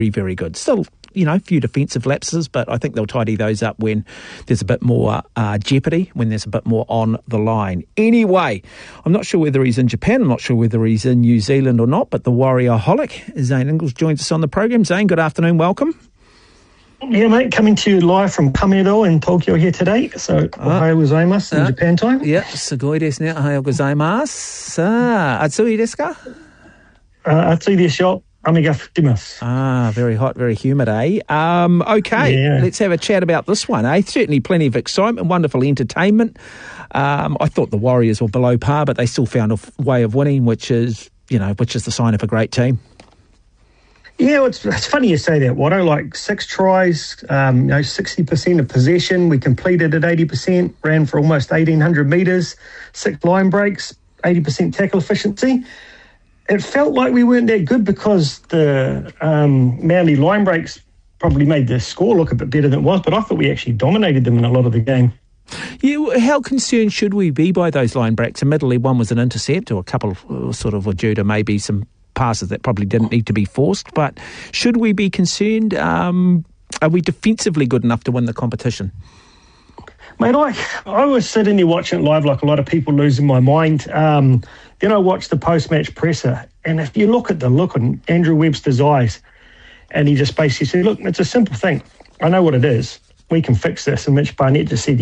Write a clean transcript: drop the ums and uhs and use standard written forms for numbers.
very good. Still, a few defensive lapses, but I think they'll tidy those up when there's a bit more jeopardy, when there's a bit more on the line. Anyway, I'm not sure whether he's in Japan, I'm not sure whether he's in New Zealand or not, but the Warrior-holic, Zane Ingles, joins us on the program. Zane, good afternoon, welcome. Yeah, mate, coming to you live from Kamero in Tokyo here today. So, ohayou gozaimasu in Japan time. Yeah, sugoi desu ne, ohayou gozaimasu. Atsui desu ka? Atsui desu yo. Ame ga futimasu. Very hot, very humid, eh? Okay, Let's have a chat about this one, eh? Certainly plenty of excitement, wonderful entertainment. I thought the Warriors were below par, but they still found a way of winning, which is the sign of a great team. Yeah, it's funny you say that, Watto. Like 6 tries, 60% of possession. We completed at 80%, ran for almost 1,800 metres, 6 line breaks, 80% tackle efficiency. It felt like we weren't that good because the Manly line breaks probably made the score look a bit better than it was, but I thought we actually dominated them in a lot of the game. Yeah, how concerned should we be by those line breaks? Admittedly, one was an intercept, or a couple were due to maybe some passes that probably didn't need to be forced, but should we be concerned? Are we defensively good enough to win the competition? Mate, I was sitting there watching it live like a lot of people, losing my mind. Then I watched the post-match presser, and if you look at the look on Andrew Webster's eyes, and he just basically said, look, it's a simple thing. I know what it is. We can fix this. And Mitch Barnett just said,